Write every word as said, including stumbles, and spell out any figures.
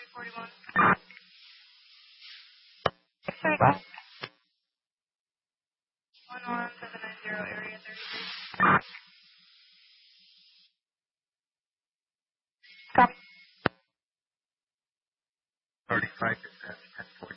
forty-one. What? one one seven nine zero, area thirty-three. Stop. thirty-five percent.